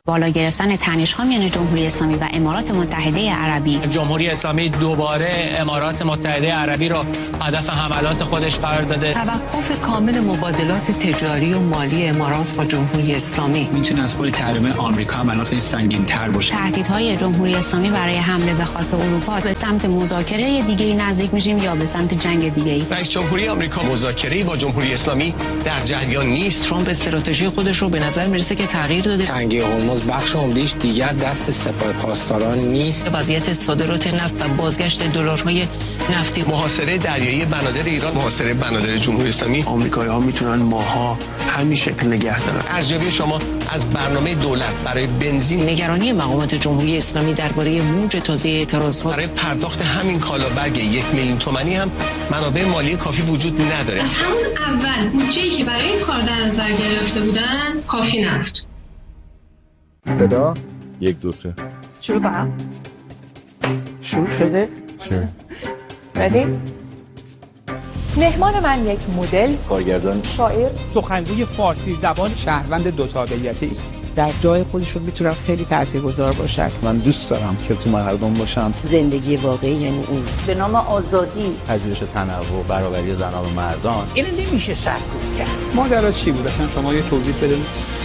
بالا گرفتن تنش‌ها میان جمهوری اسلامی و امارات متحده عربی. جمهوری اسلامی دوباره امارات متحده عربی را هدف حملات خودش قرار داده. توقف کامل مبادلات تجاری و مالی امارات با جمهوری اسلامی میتونه از خود تحریم آمریکا منافع سنگین‌تر باشه. تهدیدهای جمهوری اسلامی برای حمله به خاک اروپا. به سمت مذاکره دیگه‌ای نزدیک میشیم یا به سمت جنگ دیگه‌ای؟ رئیس جمهوری آمریکا مذاکره‌ای با جمهوری اسلامی در جریان نیست. ترامپ استراتژی خودش رو به نظر میرسه که تغییر داده. تنگه هرمز بخش عمده‌اش دیگر دست سپاه پاسداران نیست. وضعیت صادرات نفت و بازگشت دلارهای نفتی. محاصره دریایی بنادر ایران، محاصره بنادر جمهوری اسلامی. آمریکایی‌ها میتونن ماها همین شکل نگه دارن. ارزیابی شما از برنامه دولت برای بنزین. نگرانی مقامات جمهوری اسلامی درباره موج تازه اعتراضات. برای پرداخت همین کالابرگ 1 میلیون تومانی هم منابع مالی کافی وجود نداره. از همون اول بودجه‌ای که برای این کار در نظر گرفته بودن کافی نبود. صدا 1 2 3 شروع کنم. شروع شده؟ چه؟ ردی؟ مهمان من یک مدل، کارگردان، شاعر، سخنگوی فارسی زبان، شهروند دو تابعیتی است. در جای خودشون میتونن خیلی تاثیرگذار باشن. من دوست دارم که تو مردم باشم. زندگی واقعی یعنی اون. به نام آزادی، پذیرش تنوع، برابری زنان و مردان. اینو نمیشه سرکوب کرد. ماجرا چی بود؟ اصلا شما یه توضیح بدید.